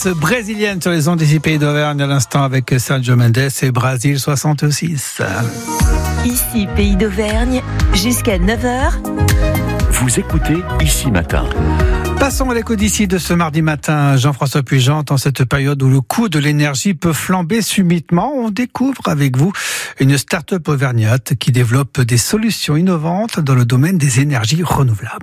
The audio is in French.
Brésilienne sur les ondes des Pays d'Auvergne à l'instant avec Sergio Mendes et Brasil 66. Ici Pays d'Auvergne, jusqu'à 9h. Vous écoutez Ici Matin. Passons à l'écho d'ici de ce mardi matin. Jean-François Puigent, en cette période où le coût de l'énergie peut flamber subitement, on découvre avec vous une start-up auvergnate qui développe des solutions innovantes dans le domaine des énergies renouvelables.